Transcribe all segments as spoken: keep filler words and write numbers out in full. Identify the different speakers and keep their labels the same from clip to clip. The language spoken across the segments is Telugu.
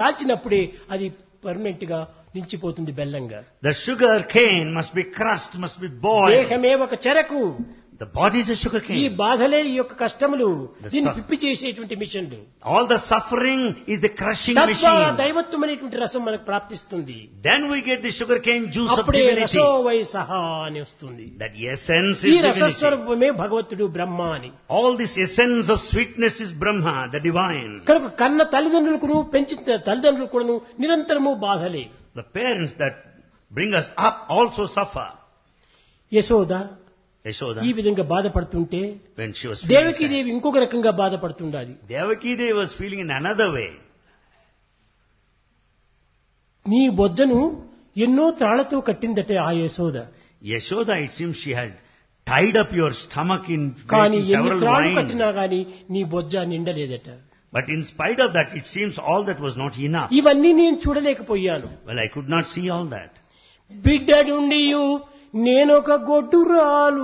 Speaker 1: కాల్చినప్పుడే అది పర్మనెంట్ గా నిలిచిపోతుంది బెల్లంగా.
Speaker 2: The sugar cane must be crushed, must be boiled.
Speaker 1: దేహమే ఒక చెరకు.
Speaker 2: The body is a sugar
Speaker 1: ఈ
Speaker 2: cane.
Speaker 1: బాధలే ఈ యొక్క కష్టములు
Speaker 2: The
Speaker 1: దీన్ని
Speaker 2: suff-
Speaker 1: పిప్పి చేసేటువంటి మిషన్లు.
Speaker 2: All the suffering is the crushing
Speaker 1: తద్వారా
Speaker 2: machine.
Speaker 1: దైవత్వం అనేటువంటి రసం మనకు ప్రాప్తిస్తుంది.
Speaker 2: Then we get the sugar cane juice of
Speaker 1: అప్పుడే
Speaker 2: divinity.
Speaker 1: రసో వై సహా అని వస్తుంది.
Speaker 2: That essence
Speaker 1: ఈ
Speaker 2: is divinity.
Speaker 1: రసస్వరూపమే భగవంతుడు బ్రహ్మ అని.
Speaker 2: All this essence of sweetness is Brahma, the divine.
Speaker 1: కనుక కన్న తల్లిదండ్రులకు పెంచిన తల్లిదండ్రులు కూడా నిరంతరము బాధలే.
Speaker 2: The parents that bring us up also suffer.
Speaker 1: Yashoda
Speaker 2: Yashoda,
Speaker 1: ఈ విధంగా బాధపడుతుంటే
Speaker 2: when she was feeling
Speaker 1: Devaki
Speaker 2: sad,
Speaker 1: దేవి ఇంకొక రకంగా బాధపడుతుండాలి.
Speaker 2: Devaki Devi was feeling in another way.
Speaker 1: నీ బొజ్జను ఎన్నో త్రాళ్లతో కట్టిందట ఆ Yashoda.
Speaker 2: Yashoda, it seems she had tied up your stomach in,
Speaker 1: కానీ
Speaker 2: in
Speaker 1: ఎన్ని
Speaker 2: several
Speaker 1: త్రాళ్ళు
Speaker 2: vines.
Speaker 1: కట్టినా గాని నీ బొజ్జ నిండలేదట.
Speaker 2: But in spite of that, it seems all that was not enough.
Speaker 1: ఇవన్నీ నేను చూడలేకపోయాను.
Speaker 2: Well, I could not see all that.
Speaker 1: బిడ్డ నుండి నేనొక గొడ్డురాలు.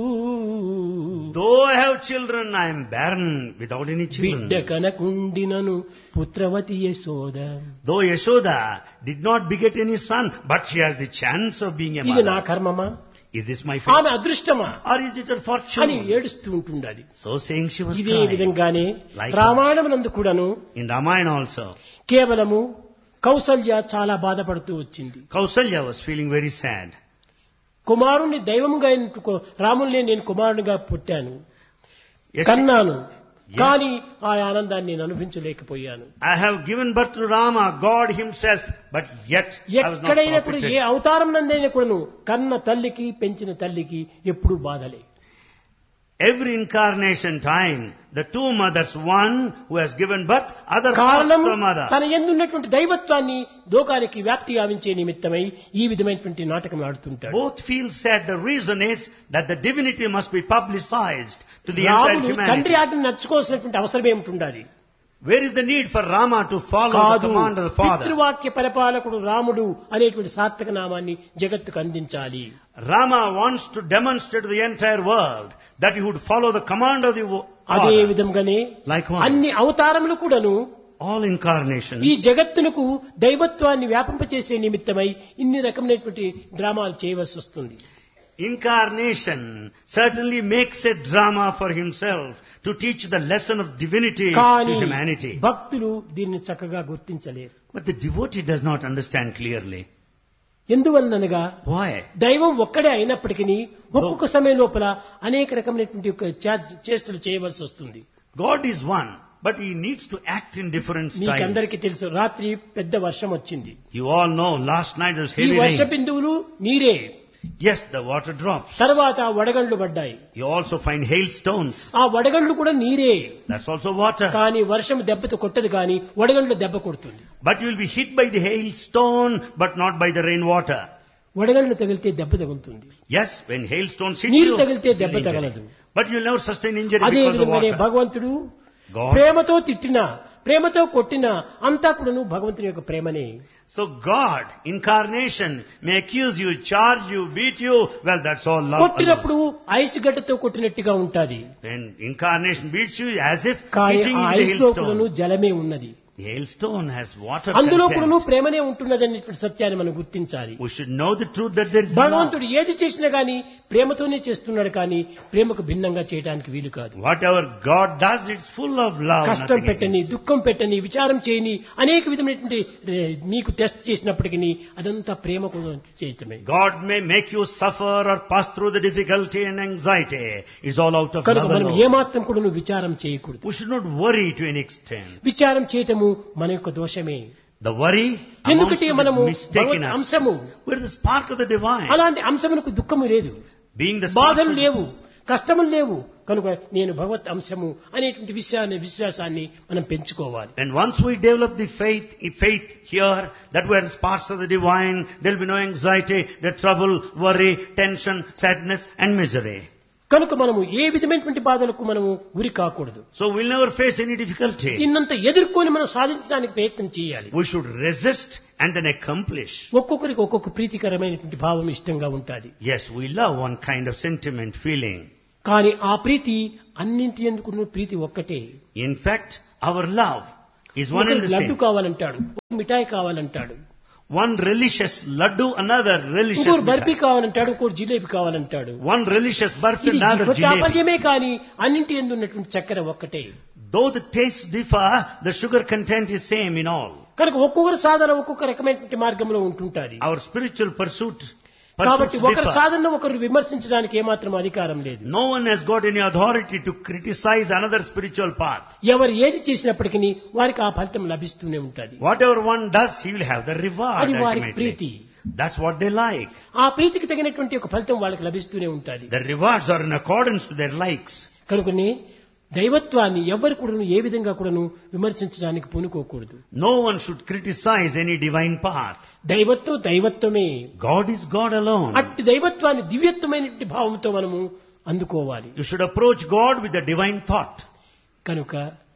Speaker 2: Though I have children, I am barren without any children.
Speaker 1: బిడ్డ కనకుండినను పుత్రవతి Yashoda.
Speaker 2: Though Yashoda did not beget any son, but she has the chance of being a
Speaker 1: ఇది నా
Speaker 2: mother.
Speaker 1: కర్మమా,
Speaker 2: Is this my fate?
Speaker 1: ఆమె అదృష్టమా
Speaker 2: Or is it her
Speaker 1: అని
Speaker 2: fortune?
Speaker 1: ఏడుస్తూ ఉంటుండాలి.
Speaker 2: So saying she was
Speaker 1: ఇదే
Speaker 2: crying.
Speaker 1: విధంగానే
Speaker 2: Likewise.
Speaker 1: రామాయణమునందు కూడాను
Speaker 2: In Ramayana also,
Speaker 1: కేవలము కౌసల్య చాలా బాధపడుతూ వచ్చింది.
Speaker 2: Kausalya was feeling very sad.
Speaker 1: కుమారుణ్ణి దైవముగా ఎన్నుకో, రాముల్ని నేను కుమారునిగా పుట్టాను,
Speaker 2: Yes,
Speaker 1: కన్నాను,
Speaker 2: Yes.
Speaker 1: కానీ ఆ ఆనందాన్ని నేను అనుభవించలేకపోయాను.
Speaker 2: I have given birth to Rama, God himself, but yet I was not
Speaker 1: ఎక్కడైనప్పుడు A
Speaker 2: profited.
Speaker 1: అవతారం నందైనా కూడాను కన్న తల్లికి పెంచిన తల్లికి ఎప్పుడు బాధలే.
Speaker 2: Every incarnation time, the two mothers, one who has given birth, other
Speaker 1: కారణం
Speaker 2: foster mother.
Speaker 1: తన ఎందున్నటువంటి దైవత్వాన్ని లోకానికి వ్యాప్తి గావించే నిమిత్తమై ఈ విధమైనటువంటి నాటకం ఆడుతుంటాడు.
Speaker 2: Both feel sad. The reason is that the divinity must be publicized to the entire
Speaker 1: రాముడు
Speaker 2: humanity.
Speaker 1: తండ్రి ఆజ్ఞను నడుచుకోవాల్సినటువంటి అవసరం ఏమిటి?
Speaker 2: Where is the need for Rama to follow the
Speaker 1: కాదు,
Speaker 2: command of the father?
Speaker 1: పితృవాక్య పరిపాలకుడు రాముడు అనేటువంటి సార్థక నామాన్ని జగత్తుకు అందించాలి.
Speaker 2: Rama wants to demonstrate to the entire world that he would follow the command of the wo-
Speaker 1: అదే
Speaker 2: father.
Speaker 1: విధంగానే
Speaker 2: Likewise,
Speaker 1: అన్ని అవతారములు కూడాను
Speaker 2: all incarnations,
Speaker 1: ఈ జగత్తునకు దైవత్వాన్ని వ్యాపింపచేసే నిమిత్తమై ఇన్ని రకమైనటువంటి డ్రామాలు చేయవలసి వస్తుంది.
Speaker 2: incarnation certainly makes a drama for himself to teach the lesson of divinity
Speaker 1: కానీ
Speaker 2: to humanity.
Speaker 1: భక్తులు దీన్ని చక్కగా గుర్తించలేరు.
Speaker 2: But the devotee does not understand clearly.
Speaker 1: ఎందువలనగా
Speaker 2: Why?
Speaker 1: దైవం ఒక్కడే అయినప్పటికీ ఒక్కొక్క సమయం లోపల అనేక రకమైనటువంటి ఒక చే- చేష్టలు చేయవలసి వస్తుంది.
Speaker 2: God is one, but he needs to act in different styles.
Speaker 1: మీకందరికీ తెలుసు, రాత్రి పెద్ద వర్షం వచ్చింది.
Speaker 2: You all know last night there was
Speaker 1: ఈ
Speaker 2: heavy
Speaker 1: వర్ష
Speaker 2: rain.
Speaker 1: బిందువులు నీరే.
Speaker 2: Yes, the water drops.
Speaker 1: తర్వాత వడగండ్లు పడ్డాయి.
Speaker 2: You also find hailstones.
Speaker 1: ఆ వడగండ్లు కూడా నీరే.
Speaker 2: That's also water.
Speaker 1: కానీ వర్షం దెబ్బతో కొట్టదు, కానీ వడగండ్లు దెబ్బ కొడుతుంది.
Speaker 2: But you will be hit by the hailstone, but not by the rainwater.
Speaker 1: వడగండ్లు తగిలితే దెబ్బ తగులుతుంది,
Speaker 2: Yes, when hailstones hit
Speaker 1: నీరు
Speaker 2: you,
Speaker 1: తగిలితే
Speaker 2: you
Speaker 1: దెబ్బ
Speaker 2: will injury.
Speaker 1: తగలదు.
Speaker 2: But you'll never sustain injury
Speaker 1: అదే
Speaker 2: because of
Speaker 1: విధంగానే
Speaker 2: water.
Speaker 1: భగవంతుడు
Speaker 2: God.
Speaker 1: ప్రేమతో తిట్టినా ప్రేమతో కొట్టినా అంతా కూడాను భగవంతుని యొక్క ప్రేమనే.
Speaker 2: So God, incarnation, may accuse you, charge you, beat you. Well, that's all love.
Speaker 1: కొట్టినప్పుడు ఐసు గడ్డతో కొట్టినట్టుగా ఉంటాది,
Speaker 2: When incarnation beats you as if
Speaker 1: కానీ
Speaker 2: hitting
Speaker 1: ఆ
Speaker 2: the
Speaker 1: ఐసులో కూడాను
Speaker 2: hailstone.
Speaker 1: జలమే ఉన్నది,
Speaker 2: The hailstone has water
Speaker 1: అందులో కూడాను
Speaker 2: content.
Speaker 1: ప్రేమనే ఉంటున్నది అనేటువంటి సత్యాన్ని మనం గుర్తించాలి.
Speaker 2: We should know the truth that there is love.
Speaker 1: భగవంతుడు ఏది చేసినా గాని ప్రేమతోనే చేస్తున్నాడు, కానీ ప్రేమకు భిన్నంగా చేయడానికి వీలు కాదు.
Speaker 2: Whatever God does, it's full of love.
Speaker 1: కష్టం
Speaker 2: nothing
Speaker 1: పెట్టని,
Speaker 2: against it.
Speaker 1: దుఃఖం పెట్టని, విచారం చేయని, అనేక విధమైనటువంటి ఏ, మీకు టెస్ట్ చేసినప్పటికీ అదంతా ప్రేమకు చేయటమే.
Speaker 2: God may make you suffer or pass through the difficulty and anxiety. It's all out of
Speaker 1: కనుక
Speaker 2: love
Speaker 1: మనం
Speaker 2: alone.
Speaker 1: ఏమాత్రం కూడా నువ్వు విచారం చేయకూడదు.
Speaker 2: We should not worry to any extent.
Speaker 1: విచారం చేయటము మన యొక్క దోషమే.
Speaker 2: The worry amounts
Speaker 1: ఎందుకంటే
Speaker 2: to
Speaker 1: మనము
Speaker 2: the mistake in
Speaker 1: Bhagwat
Speaker 2: us.
Speaker 1: అంశము,
Speaker 2: We're the spark of the divine.
Speaker 1: అలాంటి అంశమునకు దుఃఖము లేదు,
Speaker 2: Being the spark
Speaker 1: బాధలు
Speaker 2: of the
Speaker 1: లేవు, కష్టములు లేవు. కనుక నేను భగవత్ అంశము అనేటువంటి విషయాన్ని విశ్వాసాన్ని మనం పెంచుకోవాలి.
Speaker 2: And once we develop the faith, faith here, that we are sparks of the divine, there will be no anxiety, the trouble, worry, tension, sadness and misery.
Speaker 1: కనుక మనము ఏ విధమైనటువంటి బాధలకు మనము గురి కాకూడదు.
Speaker 2: So we'll never face any difficulty.
Speaker 1: దీన్నంతా ఎదుర్కొని మనం సాధించడానికి ప్రయత్నం చేయాలి.
Speaker 2: We should resist and then accomplish.
Speaker 1: ఒక్కొక్కరికి ఒక్కొక్క ప్రీతికరమైనటువంటి భావం ఇష్టంగా ఉంటుంది.
Speaker 2: Yes, we love one kind of sentiment, feeling.
Speaker 1: కానీ ఆ ప్రీతి అన్నింటి ఎందుకు ప్రీతి ఒక్కటే.
Speaker 2: In fact, our love is one and the
Speaker 1: laddu
Speaker 2: same.
Speaker 1: కావాలంటాడు, mithai కావాలంటాడు,
Speaker 2: One relicious laddu, another relicious
Speaker 1: ఇంకోటి బర్ఫీ
Speaker 2: mithai.
Speaker 1: కావాలంటాడు, ఇంకోటి జిలేబీ కావాలంటాడు.
Speaker 2: One relicious burfi,
Speaker 1: ఇది
Speaker 2: another
Speaker 1: జీవ
Speaker 2: jalebi.
Speaker 1: చాపల్యమే కానీ అన్నింటి యందు ఉన్నటువంటి చక్కెర ఒక్కటే.
Speaker 2: Though the tastes differ, the sugar content is same in all.
Speaker 1: కనుక ఒక్కొక్కరు సాధన ఒక్కొక్క రకమైనటువంటి మార్గంలో ఉంటుంటాది.
Speaker 2: Our spiritual pursuit,
Speaker 1: కాబట్టి
Speaker 2: pursuits
Speaker 1: ఒకరి
Speaker 2: differ.
Speaker 1: సాధనను ఒకరు విమర్శించడానికి ఏమాత్రం అధికారం లేదు.
Speaker 2: No one has got any authority to criticize another spiritual path.
Speaker 1: ఎవరు ఏది చేసినప్పటికీ వారికి ఆ ఫలితం లభిస్తూనే ఉంటుంది.
Speaker 2: Whatever one does, he will have the reward
Speaker 1: అది వారికి ప్రీతి.
Speaker 2: ultimately. That's what they like.
Speaker 1: ఆ ప్రీతికి తగినటువంటి ఒక ఫలితం వాళ్ళకి లభిస్తూనే ఉంటుంది.
Speaker 2: The rewards are in accordance to their likes.
Speaker 1: కనుకనే దైవత్వాన్ని ఎవరు కూడాను ఏ విధంగా కూడాను విమర్శించడానికి పూనుకోకూడదు.
Speaker 2: No one should criticize any divine path.
Speaker 1: దైవత్వం దైవత్వమే.
Speaker 2: God is God alone.
Speaker 1: అట్టి దైవత్వాన్ని దివ్యత్వమైనటువంటి భావంతో మనము అందుకోవాలి.
Speaker 2: You should approach God with a divine thought.
Speaker 1: కనుక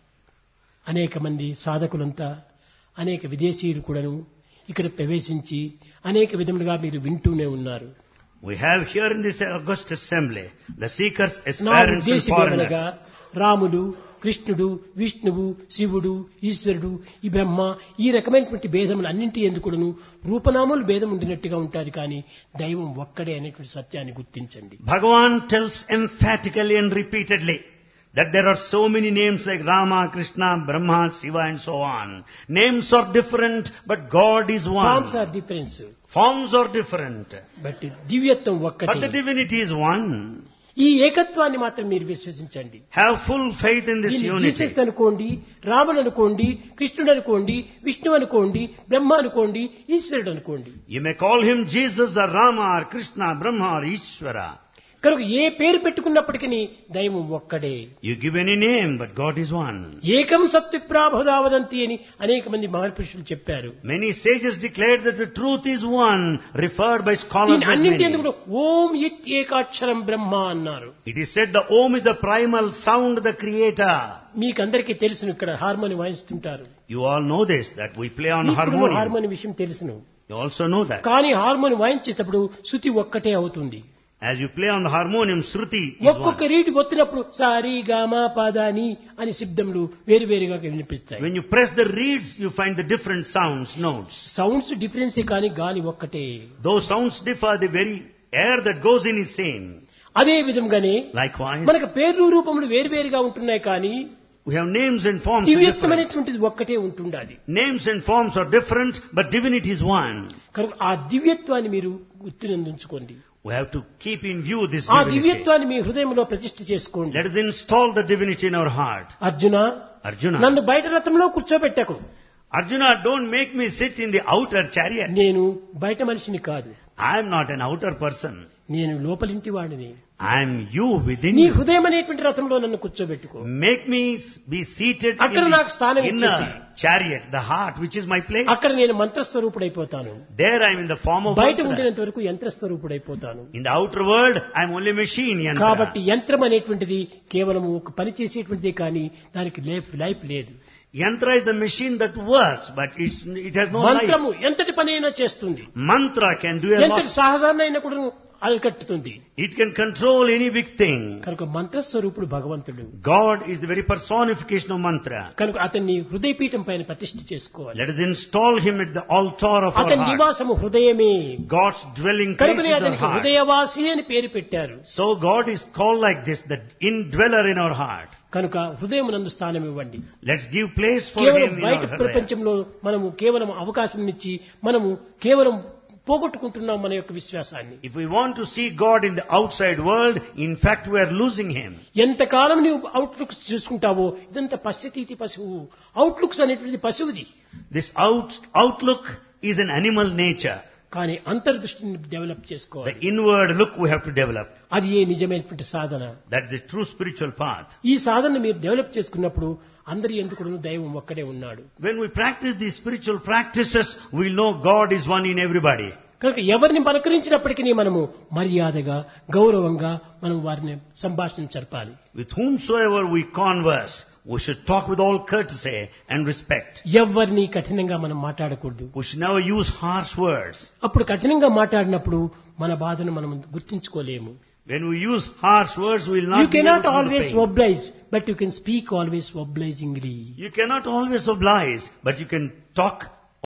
Speaker 1: అనేక మంది సాధకులంతా అనేక విదేశీయులు కూడాను ఇక్కడ ప్రవేశించి అనేక విధములుగా మీరు వింటూనే ఉన్నారు.
Speaker 2: We have here in this august assembly the seekers,
Speaker 1: నా
Speaker 2: aspirants and
Speaker 1: ఉద్దేశం ఏమనగా
Speaker 2: foreigners.
Speaker 1: రాముడు, కృష్ణుడు, విష్ణువు, శివుడు, ఈశ్వరుడు, ఈ బ్రహ్మ, ఈ రకమైనటువంటి భేదములు అన్నింటి ఎందుకును రూపనామములు భేదం ఉండినట్టుగా ఉంటుంది, కానీ దైవం ఒక్కడే అనేటువంటి సత్యాన్ని గుర్తించండి.
Speaker 2: Bhagavan tells emphatically and repeatedly that there are so many names like Rama, Krishna, Brahma, Shiva and so on. Names are different, but God is
Speaker 1: forms
Speaker 2: one.
Speaker 1: Are difference,
Speaker 2: Forms are different,
Speaker 1: but దివ్యత్వం
Speaker 2: but
Speaker 1: ఒక్కటే.
Speaker 2: the divinity is one.
Speaker 1: ఈ ఏకత్వాన్ని మాత్రం మీరు విశ్వసించండి.
Speaker 2: Have full faith in this
Speaker 1: దీన్ని
Speaker 2: unity.
Speaker 1: జీసస్ అనుకోండి, రాముడు అనుకోండి, కృష్ణుడు అనుకోండి, విష్ణు అనుకోండి, బ్రహ్మ అనుకోండి, ఈశ్వరుడు అనుకోండి.
Speaker 2: You may call him Jesus or Rama or Krishna, Brahma or Ishvara.
Speaker 1: కనుక ఏ పేరు పెట్టుకున్నప్పటికీ దైవం ఒక్కడే.
Speaker 2: You give any name, but God is one.
Speaker 1: ఏకం సత్విప్రాభుదావదంతి అని అనేక మంది మహాపురుషులు చెప్పారు.
Speaker 2: Many sages declared that the truth is one, referred by scholars
Speaker 1: దీని
Speaker 2: as
Speaker 1: అన్నింటి
Speaker 2: many.
Speaker 1: ఎందుకు ఓం ఇత్ ఏకాక్షరం బ్రహ్మ అన్నారు.
Speaker 2: It is said the Om is the primal sound, the creator.
Speaker 1: మీకందరికీ తెలుసును, ఇక్కడ harmony వాయిస్తుంటారు.
Speaker 2: You all know this, that we play on
Speaker 1: మీకు
Speaker 2: harmonium.
Speaker 1: హార్మోని విషయం తెలుసును.
Speaker 2: You also know that.
Speaker 1: కానీ హార్మోని వాయించేటప్పుడు శృతి ఒక్కటే అవుతుంది.
Speaker 2: As you play on the harmonium, Shruti is
Speaker 1: ఒక్కొక్క
Speaker 2: one.
Speaker 1: రీతి ఒత్తినప్పుడు సారీ గామా పాదాని అని శబ్దములు వేరు వేరుగా వినిపిస్తాయి.
Speaker 2: When you press the reeds, you find the different sounds, notes.
Speaker 1: Sounds difference కానీ గాలి ఒక్కటే.
Speaker 2: Those sounds differ, the very air that goes in is same.
Speaker 1: అదే విధంగానే
Speaker 2: Likewise,
Speaker 1: మనకు పేర్లు రూపములు వేరు వేరుగా ఉంటున్నాయి, కానీ
Speaker 2: we have names and forms are different.
Speaker 1: దివ్యత్వమైనటువంటిది ఒక్కటే ఉంటుండాలి.
Speaker 2: Names and forms are different, but divinity is one.
Speaker 1: కనుక ఆ దివ్యత్వాన్ని మీరు గుర్తునందుంచుకోండి.
Speaker 2: We have to keep in view this
Speaker 1: ఆ
Speaker 2: divinity.
Speaker 1: దివ్యత్వాన్ని మీ హృదయంలో ప్రతిష్ఠ చేసుకోండి.
Speaker 2: Let us install the divinity in our heart.
Speaker 1: Arjuna,
Speaker 2: Arjuna,
Speaker 1: నన్ను బయట రథంలో కూర్చోబెట్టకు.
Speaker 2: Arjuna, don't make me sit in the outer chariot.
Speaker 1: నేను బయట మనిషిని కాదు,
Speaker 2: I am not an outer person.
Speaker 1: నేను లోపలింటి వాడిని.
Speaker 2: I am you within
Speaker 1: నీ
Speaker 2: you.
Speaker 1: హృదయం అనేటువంటి రథంలో నన్ను కూర్చోబెట్టుకో.
Speaker 2: Make me be seated in
Speaker 1: అక్కడ నాకు స్థానం
Speaker 2: the
Speaker 1: ఇచ్చేసి.
Speaker 2: inner chariot, the heart, which is my place.
Speaker 1: అక్కడ నేను మంత్రస్వరూపుడైపోతాను.
Speaker 2: There I am in the form of
Speaker 1: బయట
Speaker 2: mantra.
Speaker 1: ఉండినంత వరకు యంత్రస్వరూపుడైపోతాను.
Speaker 2: In the outer world, I am only machine, yantra.
Speaker 1: కాబట్టి యంత్రం అనేటువంటిది కేవలం ఒక పని చేసేటువంటిదే, కానీ దానికి లైఫ్ లైఫ్ లేదు.
Speaker 2: Yantra is the machine that works, but it's, it has no life.
Speaker 1: మంత్రము ఎంతటి పని అయినా చేస్తుంది.
Speaker 2: Mantra can do a
Speaker 1: ఎంతటి
Speaker 2: lot.
Speaker 1: సహజాన్ని అయినా కూడా అరికట్టుతుంది.
Speaker 2: It can control any big thing.
Speaker 1: కనుక మంత్రస్వరూపుడు భగవంతుడు.
Speaker 2: God is the very personification of mantra.
Speaker 1: కనుక అతన్ని హృదయపీఠం పైన ప్రతిష్ఠ చేసుకోవాలి.
Speaker 2: Let us install him at the altar of our
Speaker 1: అతని
Speaker 2: heart.
Speaker 1: నివాసము హృదయమే.
Speaker 2: God's dwelling place
Speaker 1: కనుకనే
Speaker 2: is our
Speaker 1: అతనికి
Speaker 2: heart.
Speaker 1: హృదయవాసి అని పేరు పెట్టారు.
Speaker 2: So God is called like this, the indweller in our heart.
Speaker 1: కనుక హృదయం నందు స్థానం ఇవ్వండి.
Speaker 2: Let's give place for
Speaker 1: కేవలం
Speaker 2: him in
Speaker 1: బయట
Speaker 2: our heart.
Speaker 1: ప్రపంచంలో మనము కేవలం అవకాశం ఇచ్చి మనము కేవలం పోగొట్టుకుంటున్నాం మన యొక్క విశ్వాసాన్ని.
Speaker 2: If we want to see God in the outside world, in fact we are losing him.
Speaker 1: ఎంతకాలం నీవు అవుట్లుక్స్ చూసుకుంటావో ఇదంతా పశ్యతీతి పశువు. అవుట్లుక్స్ అనేటువంటిది పశువుది,
Speaker 2: This out, outlook is an animal nature.
Speaker 1: కానీ అంతర్దృష్టిని డెవలప్
Speaker 2: The
Speaker 1: చేసుకోవాలి.
Speaker 2: inward look we have to develop.
Speaker 1: అది ఏ నిజమైనటువంటి సాధన.
Speaker 2: That's the true spiritual path.
Speaker 1: ఈ సాధన మీరు డెవలప్ చేసుకున్నప్పుడు అందరి ఎందుకు దైవం ఒక్కడే ఉన్నాడు.
Speaker 2: When we practice these spiritual practices, we know God is one in everybody.
Speaker 1: కనుక ఎవరిని పలకరించినప్పటికీ మనము మర్యాదగా గౌరవంగా మనం వారిని సంభాషణ జరపాలి.
Speaker 2: With whomsoever we converse, we should talk with all courtesy and respect.
Speaker 1: ఎవరిని కఠినంగా మనం మాట్లాడకూడదు.
Speaker 2: We should never use harsh words.
Speaker 1: అప్పుడు కఠినంగా మాట్లాడినప్పుడు మన బాధను మనం గుర్తించుకోలేము.
Speaker 2: When we use harsh words, we will not
Speaker 1: You
Speaker 2: be able
Speaker 1: cannot
Speaker 2: to feel the
Speaker 1: always
Speaker 2: pain.
Speaker 1: oblige, but you can speak always obligingly.
Speaker 2: You cannot always oblige, but you can talk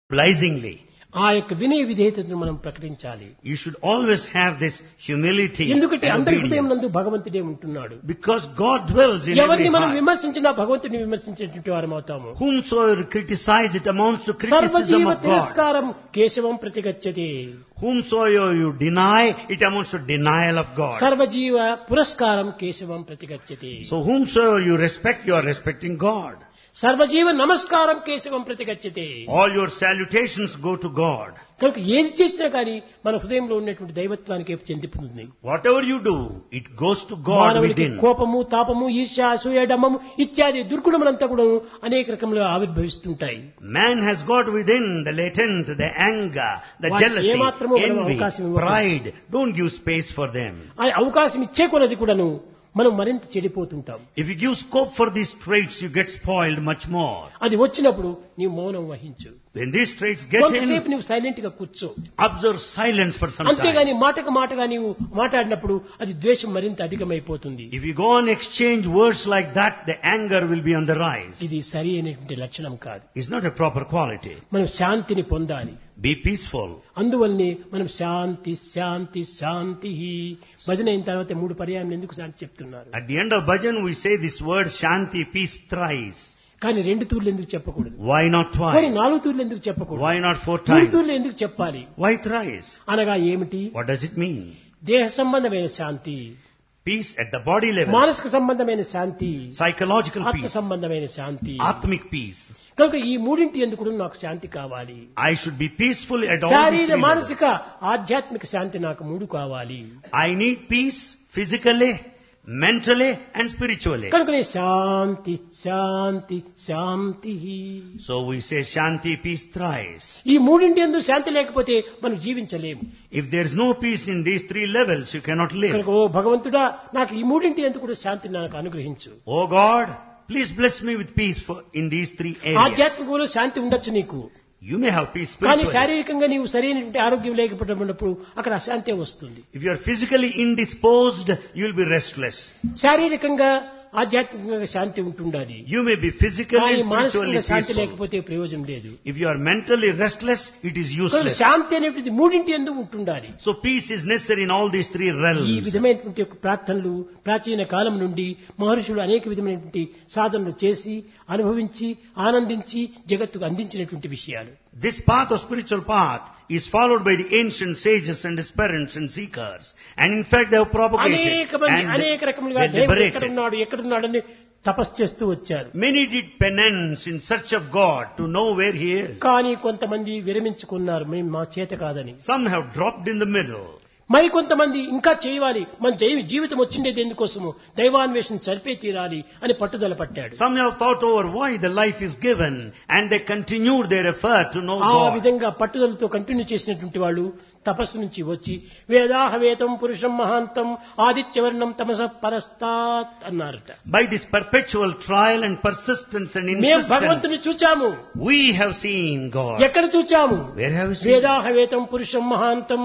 Speaker 2: obligingly.
Speaker 1: ఆ యొక్క వినయ విధేయతను మనం ప్రకటించాలి.
Speaker 2: You should always have this humility
Speaker 1: ఎందుకంటే
Speaker 2: and
Speaker 1: అందరి హృదయం
Speaker 2: obedience.
Speaker 1: నందు భగవంతుడే ఉంటున్నాడు.
Speaker 2: Because God dwells in every
Speaker 1: ఎవరిని మనం
Speaker 2: heart.
Speaker 1: విమర్శించినా భగవంతుని విమర్శించేటువంటి వారం అవుతాము.
Speaker 2: Whomsoever criticize, it amounts to criticism
Speaker 1: సర్వజీవ
Speaker 2: of God.
Speaker 1: తిరస్కారం కేశవం ప్రతిగచ్చతి.
Speaker 2: Whomsoever you deny, it amounts to denial of God.
Speaker 1: సర్వజీవ పురస్కారం కేశవం ప్రతిగచ్చతి.
Speaker 2: So whomsoever you respect, you are respecting God.
Speaker 1: సర్వజీవ నమస్కారం కేశవం ప్రతిగచ్చతి.
Speaker 2: All your salutations go to God.
Speaker 1: కనుక ఏది చేసినా కానీ మన హృదయంలో ఉన్నటువంటి దైవత్వానికి చెందిపోతుంది.
Speaker 2: Whatever you do, it goes to God
Speaker 1: మానవునికి
Speaker 2: within.
Speaker 1: కోపము, తాపము, ఈర్ష్య, అసూయ, డమ్మము ఇత్యాది దుర్గుణములంతా కూడా అనేక రకములుగా ఆవిర్భవిస్తుంటాయి.
Speaker 2: Man has got within the latent, the anger, the
Speaker 1: వాటికి
Speaker 2: jealousy,
Speaker 1: ఏమాత్రమూ మనం
Speaker 2: envy,
Speaker 1: అవకాశం ఇవ్వకూడదు.
Speaker 2: pride. Don't give space for them.
Speaker 1: ఆ అవకాశం ఇచ్చే కొలది కూడాను మనం మరింత చెడిపోతుంటాం.
Speaker 2: If you give scope for these traits, you get spoiled much more.
Speaker 1: అది వచ్చినప్పుడు నీవు మౌనం వహించు.
Speaker 2: When these traits get
Speaker 1: కొంతసేపు
Speaker 2: in,
Speaker 1: నీవు సైలెంట్ గా కూర్చో.
Speaker 2: observe silence for some
Speaker 1: అంతేగాని
Speaker 2: time.
Speaker 1: మాటకు మాటగా నీవు మాట్లాడినప్పుడు అది ద్వేషం మరింత అధికమైపోతుంది.
Speaker 2: If you go on exchange words like that, the anger will be on the rise.
Speaker 1: ఇది సరి అయినటువంటి లక్షణం కాదు.
Speaker 2: It's not a proper quality.
Speaker 1: మనం శాంతిని పొందాలి.
Speaker 2: Be peaceful.
Speaker 1: అందువల్లనే మనం శాంతి శాంతి శాంతి భజన అయిన తర్వాత మూడు పర్యాయం ఎందుకు శాంతి చెప్తున్నారు.
Speaker 2: At the end of bhajan, we say this word Shanti, peace thrice.
Speaker 1: కానీ రెండు తూర్లు ఎందుకు చెప్పకూడదు?
Speaker 2: Why not
Speaker 1: మరి
Speaker 2: twice?
Speaker 1: నాలుగు తూర్లు ఎందుకు చెప్పకూడదు?
Speaker 2: Why not four
Speaker 1: మూడు
Speaker 2: times?
Speaker 1: తూర్లు ఎందుకు చెప్పాలి?
Speaker 2: Why thrice?
Speaker 1: అనగా ఏమిటి?
Speaker 2: What does it mean?
Speaker 1: దేహ సంబంధమైన శాంతి,
Speaker 2: Peace at the body level.
Speaker 1: మానసిక సంబంధమైన శాంతి,
Speaker 2: Psychological
Speaker 1: ఆత్మ
Speaker 2: peace.
Speaker 1: సంబంధమైన శాంతి.
Speaker 2: Atmic peace.
Speaker 1: కనుక ఈ మూడింటి ఎందుకు నాకు శాంతి కావాలి.
Speaker 2: I should be peaceful at all these
Speaker 1: శారీర
Speaker 2: three levels.
Speaker 1: మానసిక ఆధ్యాత్మిక శాంతి నాకు మూడు కావాలి.
Speaker 2: I need peace physically, mentally and spiritually.
Speaker 1: కనుకనే శాంతి శాంతి శాంతి.
Speaker 2: So we say Shanti, peace thrice.
Speaker 1: ఈ మూడింటి యందు శాంతి లేకపోతే మనం జీవించలేము.
Speaker 2: If there is no peace in these three levels, you cannot live.
Speaker 1: కనుక ఓ భగవంతుడా నాకు ఈ మూడింటి యందు కూడా శాంతిని నాకు అనుగ్రహించు.
Speaker 2: Oh God, please bless me with peace for, in these three areas.
Speaker 1: ఆధ్యాత్మికంలో శాంతి ఉండొచ్చు నీకు,
Speaker 2: You may have peace
Speaker 1: కానీ
Speaker 2: spiritually.
Speaker 1: శారీరకంగా నీవు సరైనటువంటి ఆరోగ్యం లేకపోయినప్పుడు అక్కడ అశాంతి వస్తుంది.
Speaker 2: If you are physically indisposed, you will be restless.
Speaker 1: శారీరకంగా ఆధ్యాత్మికంగా శాంతి ఉంటుండాలి.
Speaker 2: You may be physically
Speaker 1: కానీ
Speaker 2: and
Speaker 1: మానసికంగా
Speaker 2: spiritually
Speaker 1: శాంతి
Speaker 2: peaceful.
Speaker 1: లేకపోతే ప్రయోజనం లేదు.
Speaker 2: If you are mentally restless, it is
Speaker 1: కనుక
Speaker 2: useless.
Speaker 1: శాంతి అనేటువంటిది మూడింటి యందు ఉంటుండాలి.
Speaker 2: So peace is necessary in all these three
Speaker 1: ఈ
Speaker 2: realms.
Speaker 1: విధమైనటువంటి యొక్క ప్రార్థనలు ప్రాచీన కాలం నుండి మహర్షులు అనేక విధమైనటువంటి సాధనలు చేసి అనుభవించి ఆనందించి జగత్తుకు అందించినటువంటి విషయాలు.
Speaker 2: This path of spiritual path is followed by the ancient sages and aspirants and seekers. And in fact they have propagated
Speaker 1: అనేక మంది
Speaker 2: and
Speaker 1: అనేక రకములుగా
Speaker 2: they
Speaker 1: దేవుడు
Speaker 2: liberated.
Speaker 1: ఎక్కడున్నాడు ఎక్కడున్నాడని తపస్సు చేస్తూ వచ్చారు.
Speaker 2: Many did penance in search of God to know where He is.
Speaker 1: కానీ కొంతమంది విరమించుకున్నారు, మేము మా చేత కాదని.
Speaker 2: Some have dropped in the middle.
Speaker 1: మరి కొంతమంది ఇంకా చేయాలి, మన జీ- జీవితం వచ్చిండేది ఎందుకోసము దైవాన్వేషణ చరిపే తీరాలి అని పట్టుదల పట్టాడు.
Speaker 2: Some have thought over why the life is given and they continued their effort to know
Speaker 1: ఆ
Speaker 2: God.
Speaker 1: విధంగా పట్టుదలతో కంటిన్యూ చేసినటువంటి వాళ్ళు తపస్సు నుంచి వచ్చి వేదాహవేతం పురుషం మహాంతం ఆదిత్యవర్ణం తమస పరస్తాత్ అన్నారట.
Speaker 2: By this perpetual trial and persistence and
Speaker 1: మేము
Speaker 2: insistence,
Speaker 1: భగవంతుని చూచాము.
Speaker 2: we have seen God.
Speaker 1: ఎక్కడ చూచాము?
Speaker 2: Where have we seen?
Speaker 1: వేదాహవేతం పురుషం మహాంతం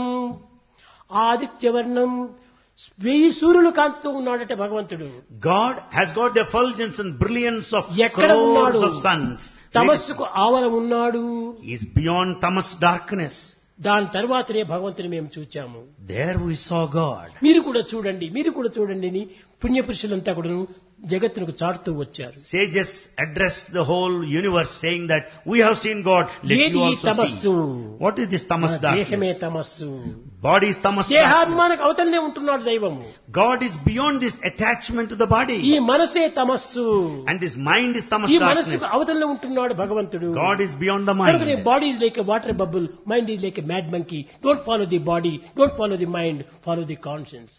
Speaker 1: ఆదిత్యవర్ణం వెయ్యి సూర్యులు కాంతితో ఉన్నాడట భగవంతుడు.
Speaker 2: God has got the effulgence and brilliance of
Speaker 1: ఎక్కడ
Speaker 2: crores
Speaker 1: ఉన్నాడు?
Speaker 2: of suns.
Speaker 1: తమస్సుకు ఆవల ఉన్నాడు.
Speaker 2: He is beyond tamas darkness.
Speaker 1: దాని తర్వాతనే భగవంతుని మేము చూచాము.
Speaker 2: There we saw God.
Speaker 1: మీరు కూడా చూడండి, మీరు కూడా చూడండి అని పుణ్యపురుషులంతా కూడా జగత్తుకు చాటుతూ వచ్చారు.
Speaker 2: Sages addressed the whole universe saying that we have seen God. Let
Speaker 1: ఏది
Speaker 2: you
Speaker 1: ఈ
Speaker 2: also
Speaker 1: తమస్సు?
Speaker 2: see. What is this tamas
Speaker 1: దేహమే
Speaker 2: darkness?
Speaker 1: తమస్సు.
Speaker 2: Body is tamas darkness.
Speaker 1: దేహాభిమానకు అవతలనే ఉంటున్నాడు దైవము.
Speaker 2: God is beyond this attachment to the
Speaker 1: ఈ
Speaker 2: body.
Speaker 1: మనసే తమస్సు.
Speaker 2: And this mind is tamas
Speaker 1: ఈ
Speaker 2: darkness.
Speaker 1: మనస్సుకు అవతలనే ఉంటున్నాడు భగవంతుడు.
Speaker 2: God is beyond the
Speaker 1: కనుకనే
Speaker 2: mind.
Speaker 1: Body is like a water bubble, mind is like a mad monkey. Don't follow the body, don't follow the mind, follow the conscience.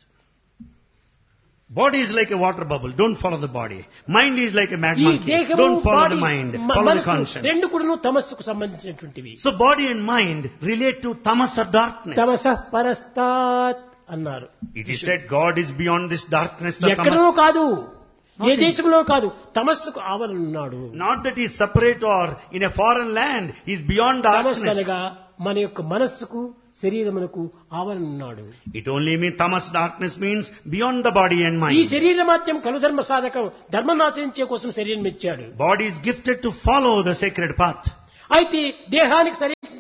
Speaker 2: Body is like a water bubble. Don't follow the body. Mind is like a mad
Speaker 1: ఈ
Speaker 2: monkey.
Speaker 1: దేహము
Speaker 2: Don't follow
Speaker 1: body
Speaker 2: the mind.
Speaker 1: మ-
Speaker 2: Follow the
Speaker 1: మనస్సు
Speaker 2: conscience.
Speaker 1: రెండు కూడాను తమస్సుకు సంబంధించినటువంటివి.
Speaker 2: So body and mind relate to tamas or darkness.
Speaker 1: తమస పరస్తాత్ అన్నారు.
Speaker 2: It is said God is beyond this darkness, the
Speaker 1: ఎక్కడో
Speaker 2: tamas.
Speaker 1: కాదు, ఏ
Speaker 2: Not in-
Speaker 1: దేశంలో కాదు, తమస్సుకు ఆవరణున్నాడు.
Speaker 2: Not that he is separate or in a foreign land. He is beyond
Speaker 1: తమస్సు
Speaker 2: darkness.
Speaker 1: అనగా మన యొక్క మనస్సుకు శరీరమునకు ఆవరణున్నాడు.
Speaker 2: It only means tamas darkness means beyond the body and
Speaker 1: ఈ
Speaker 2: mind.
Speaker 1: శరీర మాత్యం కలుధర్మ సాధకం, ధర్మం ఆచరించే కోసం శరీరం ఇచ్చాడు.
Speaker 2: Body is gifted to follow the sacred path.
Speaker 1: అయితే దేహానికి సరి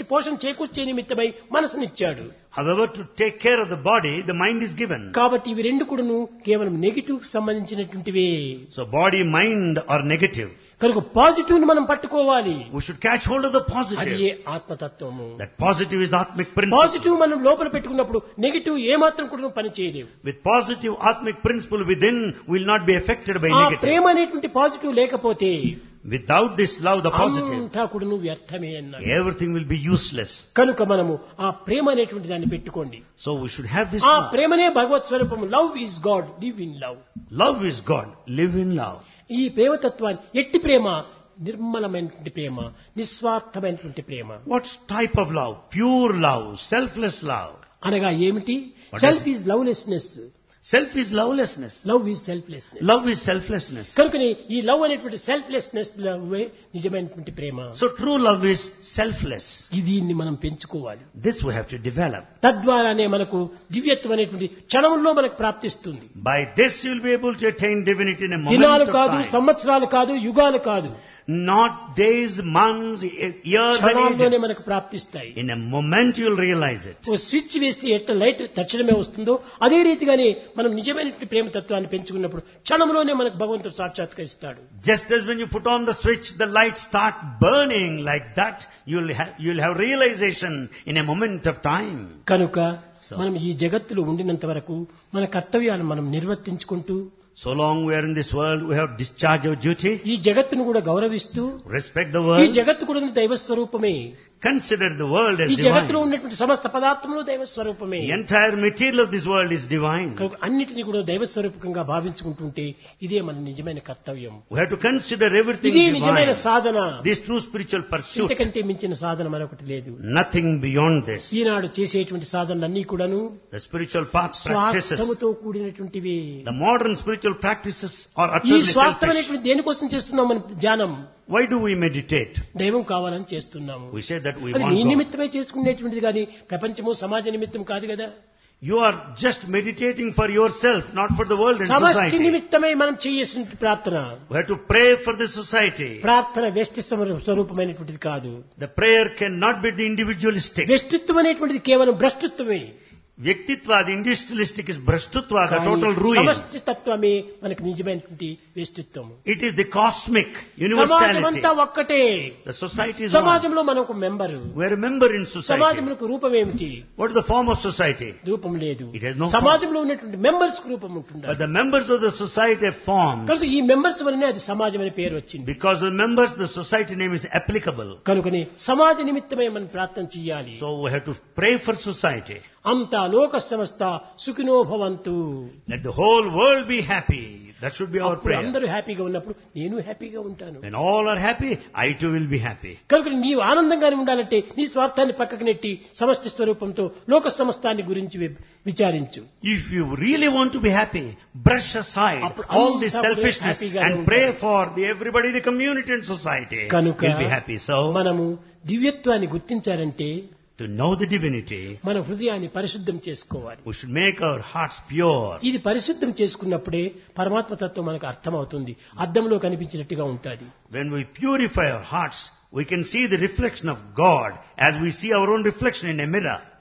Speaker 1: శరీరానికి పోషణ చేకూర్చే నిమిత్తమై మనసునిచ్చాడు.
Speaker 2: However, to take care of the body, the mind is given.
Speaker 1: కాబట్టి ఇవి రెండు కూడాను కేవలం నెగిటివ్ కి సంబంధించినటువంటివే.
Speaker 2: So body, mind are negative.
Speaker 1: కనుక పాజిటివ్ ని మనం పట్టుకోవాలి.
Speaker 2: We should catch hold of the
Speaker 1: అది
Speaker 2: positive.
Speaker 1: A ఆత్మతత్వము.
Speaker 2: That positive is Atmic principle.
Speaker 1: Positive మనం లోపల పెట్టుకున్నప్పుడు నెగిటివ్ ఏ మాత్రం కూడా పని చేయలేవు.
Speaker 2: With positive Atmic principle within, will not be affected by
Speaker 1: ఆ
Speaker 2: negative.
Speaker 1: ప్రేమ అనేటువంటి పాజిటివ్ లేకపోతే
Speaker 2: Without this love, the positive,
Speaker 1: అంతా కూడాను వ్యర్థమే అన్నాడు.
Speaker 2: everything will be useless.
Speaker 1: కనుక మనము ఆ ప్రేమ అనేటువంటి దాన్ని పెట్టుకోండి.
Speaker 2: So we should have this
Speaker 1: ఆ
Speaker 2: love.
Speaker 1: ప్రేమనే భగవత్ స్వరూపము. Love is God, live in love.
Speaker 2: Love is God. Live in love.
Speaker 1: ఈ ప్రేమతత్వాన్ని ఎట్టి ప్రేమ, నిర్మలమైనటువంటి ప్రేమ, నిస్వార్థమైనటువంటి ప్రేమ.
Speaker 2: What type of love? Pure love, selfless love.
Speaker 1: అనగా ఏమిటి?
Speaker 2: What
Speaker 1: self
Speaker 2: is
Speaker 1: is lovelessness,
Speaker 2: Self is lovelessness.
Speaker 1: Love is selflessness.
Speaker 2: Love is selflessness.
Speaker 1: కనుకని ఈ లవ్ అనేటువంటి సెల్ఫ్లెస్నెస్ లవ్వే నిజమైనటువంటి ప్రేమ.
Speaker 2: So true love is selfless.
Speaker 1: దీన్ని మనం పెంచుకోవాలి.
Speaker 2: This we have to develop.
Speaker 1: తద్వారానే మనకు దివ్యత్వం అనేటువంటి క్షణంలో మనకు ప్రాప్తిస్తుంది.
Speaker 2: By this you will be able to attain divinity in a moment
Speaker 1: దినాలు
Speaker 2: of
Speaker 1: కాదు,
Speaker 2: time.
Speaker 1: సంవత్సరాలు కాదు, యుగాలు కాదు,
Speaker 2: Not days, months, years and
Speaker 1: క్షణాల్లోనే
Speaker 2: ages.
Speaker 1: మనకు ప్రాప్తిస్తాయి.
Speaker 2: In a moment you will realize it.
Speaker 1: Oh switch వేస్తే ఎట్లా లైట్ తక్షణమే వస్తుందో అదే రీతిగానే మనం నిజమైనటువంటి ప్రేమ తత్వాన్ని పెంచుకున్నప్పుడు క్షణంలోనే మనకు భగవంతుడు సాక్షాత్కరిస్తాడు.
Speaker 2: Just as when you put on the switch, the lights start burning like that, you will have, you will have realization in a moment of time.
Speaker 1: కనుక
Speaker 2: So-
Speaker 1: మనం ఈ జగత్తులో ఉండినంత వరకు మన కర్తవ్యాలను మనం నిర్వర్తించుకుంటూ
Speaker 2: So long we are in this world, we have discharge our duty,
Speaker 1: ఈ జగత్తును కూడా గౌరవిస్తూ,
Speaker 2: respect the
Speaker 1: ఈ
Speaker 2: world,
Speaker 1: జగత్తు కూడా దైవ స్వరూపమే,
Speaker 2: consider the world as
Speaker 1: ఈ జగత్తులో
Speaker 2: divine.
Speaker 1: ఉన్నటువంటి సమస్త పదార్థములు దైవ స్వరూపమే.
Speaker 2: The entire material of this world is divine.
Speaker 1: కనుక అన్నిటినీ కూడా దైవ స్వరూపకంగా భావించుకుంటుంటే ఇదే మన నిజమైన కర్తవ్యం.
Speaker 2: We have to consider everything
Speaker 1: ఇదే నిజమైన
Speaker 2: divine.
Speaker 1: Sadhana.
Speaker 2: This true spiritual pursuit,
Speaker 1: ఇంతకంటే మించిన సాధన మరొకటి లేదు.
Speaker 2: nothing beyond this.
Speaker 1: ఈనాడు చేసేటువంటి సాధనలన్నీ కూడాను
Speaker 2: The spiritual path practices,
Speaker 1: స్వార్థముతో కూడినటువంటివి.
Speaker 2: the modern spiritual practices are
Speaker 1: ఈ
Speaker 2: utterly
Speaker 1: స్వార్థం
Speaker 2: selfish.
Speaker 1: అనేటువంటి దేనికోసం చేస్తున్నాం మనం ధ్యానం?
Speaker 2: Why do we meditate?
Speaker 1: దైవం కావాలని చేస్తున్నాము.
Speaker 2: We say that we
Speaker 1: అది
Speaker 2: want
Speaker 1: నీ
Speaker 2: God.
Speaker 1: నిమిత్తమే చేసుకునేటువంటిది కానీ ప్రపంచము సమాజ నిమిత్తం కాదు కదా.
Speaker 2: You are just meditating for yourself, not for the world and
Speaker 1: సమష్టి
Speaker 2: society.
Speaker 1: నిమిత్తమై మనం చేయాల్సిన ప్రార్థన.
Speaker 2: We have to pray for the society.
Speaker 1: ప్రార్థన వ్యష్టి స్వరూ- స్వరూపమైనటువంటిది కాదు.
Speaker 2: The prayer cannot be the individualistic.
Speaker 1: వ్యష్టిత్వం అనేటువంటిది కేవలం భ్రష్టత్వమే.
Speaker 2: Vyaktitva, the individualistic is brashtutva, the
Speaker 1: కానీ
Speaker 2: total ruin.
Speaker 1: సమష్టి తత్వమే మనకు నిజమైనటువంటి వ్యష్టిత్వం.
Speaker 2: It is the cosmic
Speaker 1: సమాజం
Speaker 2: universality.
Speaker 1: అంతా ఒక్కటే.
Speaker 2: The society is one.
Speaker 1: సమాజంలో మనం ఒక member.
Speaker 2: We are a member in society.
Speaker 1: సమాజంలో రూపం ఏమిటి?
Speaker 2: What is the form of society?
Speaker 1: రూపం లేదు.
Speaker 2: It has no
Speaker 1: సమాజంలో ఉన్నటువంటి మెంబర్స్ రూపం ఉంటుంది.
Speaker 2: But the members of the society have forms.
Speaker 1: కనుక ఈ మెంబర్స్ వల్లనే అది సమాజం అనే పేరు వచ్చింది.
Speaker 2: Because the members, the society name is applicable.
Speaker 1: కనుకని సమాజ నిమిత్తమై మనం ప్రార్థన చేయాలి.
Speaker 2: So we have to pray for society.
Speaker 1: అంతా లోక సమస్త సుఖినో భవంతు.
Speaker 2: Let the whole world be happy. That should be our
Speaker 1: అప్పుడు
Speaker 2: prayer.
Speaker 1: అందరూ హ్యాపీగా ఉన్నప్పుడు నేను హ్యాపీగా ఉంటాను.
Speaker 2: When all are happy, I too will be happy.
Speaker 1: కనుక నీవు ఆనందంగానే ఉండాలంటే నీ స్వార్థాన్ని పక్కకు నెట్టి సమష్టి స్వరూపంతో లోక సమస్తాన్ని గురించి వి- విచారించు.
Speaker 2: If you really want to be happy, brush aside
Speaker 1: అప్పుడు
Speaker 2: all this
Speaker 1: అంతా కూడా
Speaker 2: selfishness
Speaker 1: హ్యాపీగానే
Speaker 2: and
Speaker 1: ఉంటారు.
Speaker 2: pray for the everybody, the community and society.
Speaker 1: కనుక
Speaker 2: You'll be happy. So,
Speaker 1: మనము దివ్యత్వాన్ని గుర్తించాలంటే
Speaker 2: to know the divinity,
Speaker 1: మన హృదయాన్ని పరిశుద్ధం చేసుకోవాలి.
Speaker 2: we should make our hearts pure.
Speaker 1: ఇది పరిశుద్ధం చేసుకున్నప్పుడే పరమాత్మ తత్వం మనకు అర్థమవుతుంది. అద్దంలో కనిపించినట్టుగా ఉంటుంది.
Speaker 2: When we purify our hearts, we can see the reflection of God as we see our own reflection in a mirror.